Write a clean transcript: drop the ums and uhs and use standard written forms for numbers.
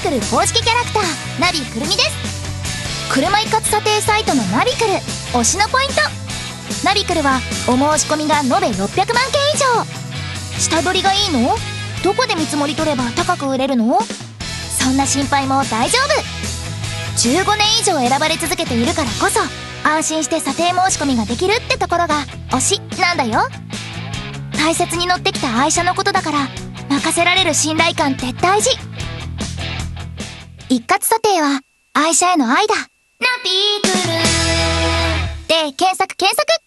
クル公式キャラクターナビくるみです。車一括査定サイトのナビクル推しのポイント。ナビクルはお申し込みが延べ600万件以上。下取りがいいの？どこで見積もり取れば高く売れるの？そんな心配も大丈夫。15年以上選ばれ続けているからこそ安心して査定申し込みができるってところが推しなんだよ。大切に乗ってきた愛車のことだから任せられる信頼感って大事。一括査定は愛車への愛だ。ナビクルで検索。